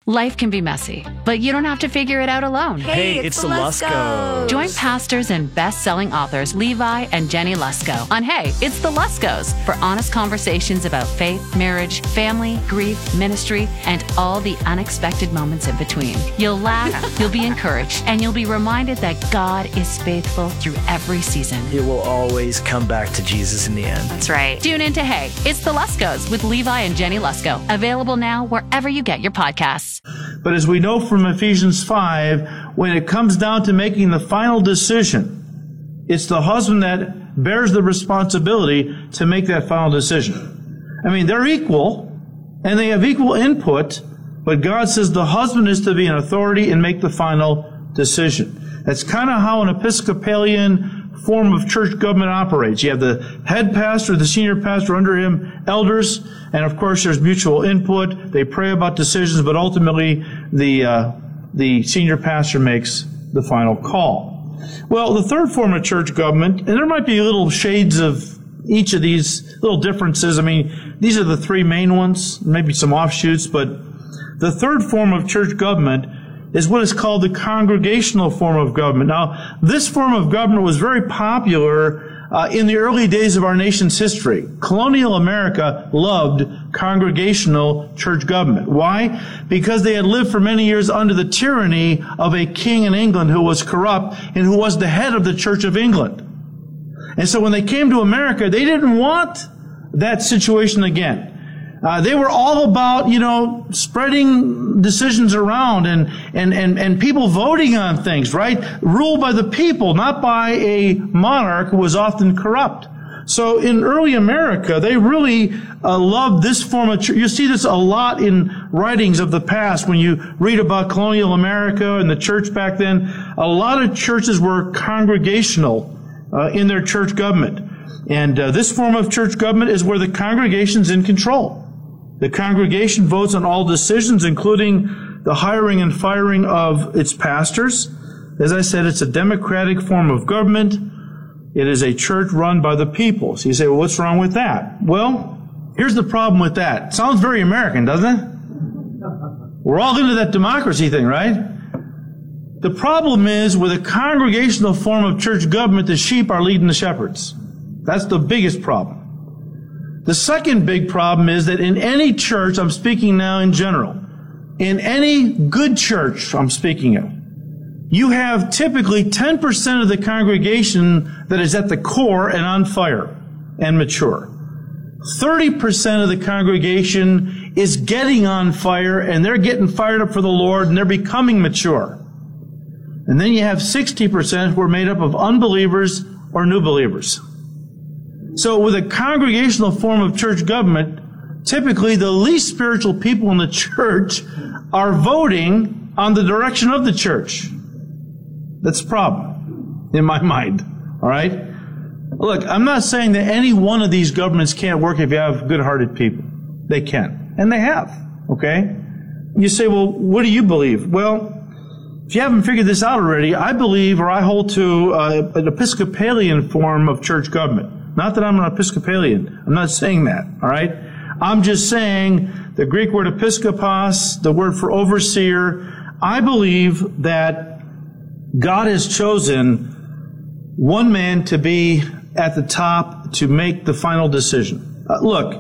Life can be messy, but you don't have to figure it out alone. Hey, it's the Luskos. Join pastors and best-selling authors Levi and Jenny Lusko on Hey, it's the Luskos for honest conversations about faith, marriage, family, grief, ministry, and all the unexpected moments in between. You'll laugh, you'll be encouraged, and you'll be reminded that God is faithful through every season. It will always come back to Jesus in the end. That's right. Tune in to Hey, it's the Luskos with Levi and Jenny Lusko. Available now wherever you get your podcasts. But as we know from Ephesians 5, when it comes down to making the final decision, it's the husband that bears the responsibility to make that final decision. I mean, they're equal, and they have equal input, but God says the husband is to be an authority and make the final decision. That's kind of how an Episcopalian form of church government operates. You have the head pastor, the senior pastor, under him, elders, and of course there's mutual input. They pray about decisions, but ultimately the senior pastor makes the final call. Well, the third form of church government, and there might be little shades of each of these little differences. I mean, these are the three main ones, maybe some offshoots, but the third form of church government is what is called the congregational form of government. Now, this form of government was very popular in the early days of our nation's history. Colonial America loved congregational church government. Why? Because they had lived for many years under the tyranny of a king in England who was corrupt and who was the head of the Church of England. And so when they came to America, they didn't want that situation again. They were all about, spreading decisions around and people voting on things, right? Ruled by the people, not by a monarch who was often corrupt. So in early America, they really loved this form of church. You see this a lot in writings of the past when you read about colonial America and the church back then. A lot of churches were congregational in their church government. And this form of church government is where the congregation's in control. The congregation votes on all decisions, including the hiring and firing of its pastors. As I said, it's a democratic form of government. It is a church run by the people. So you say, well, what's wrong with that? Well, here's the problem with that. Sounds very American, doesn't it? We're all into that democracy thing, right? The problem is, with a congregational form of church government, the sheep are leading the shepherds. That's the biggest problem. The second big problem is that in any church, I'm speaking now in general, in any good church I'm speaking of, you have typically 10% of the congregation that is at the core and on fire and mature. 30% of the congregation is getting on fire and they're getting fired up for the Lord and they're becoming mature. And then you have 60% who are made up of unbelievers or new believers. So with a congregational form of church government, typically the least spiritual people in the church are voting on the direction of the church. That's a problem in my mind. All right? Look, I'm not saying that any one of these governments can't work if you have good-hearted people. They can. And they have. Okay? You say, well, what do you believe? Well, if you haven't figured this out already, I believe, or I hold to an Episcopalian form of church government. Not that I'm an Episcopalian. I'm not saying that, all right? I'm just saying the Greek word episkopos, the word for overseer. I believe that God has chosen one man to be at the top to make the final decision. Look,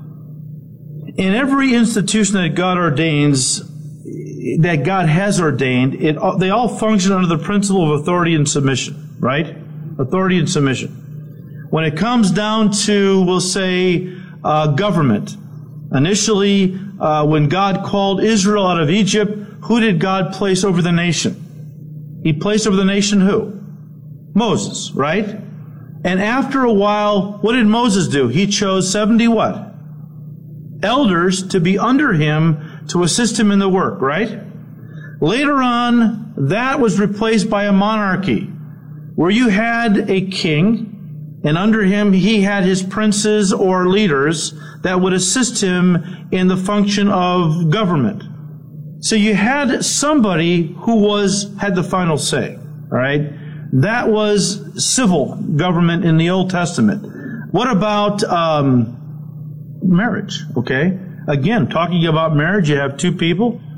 in every institution that God ordains, that God has ordained, they all function under the principle of authority and submission, right? Authority and submission. When it comes down to, we'll say, government, initially, when God called Israel out of Egypt, who did God place over the nation? He placed over the nation who? Moses, right? And after a while, what did Moses do? He chose 70 what? Elders to be under him to assist him in the work, right? Later on, that was replaced by a monarchy, where you had a king, and under him, he had his princes or leaders that would assist him in the function of government. So you had somebody who had the final say, all right? That was civil government in the Old Testament. What about marriage, okay? Again, talking about marriage, you have two people.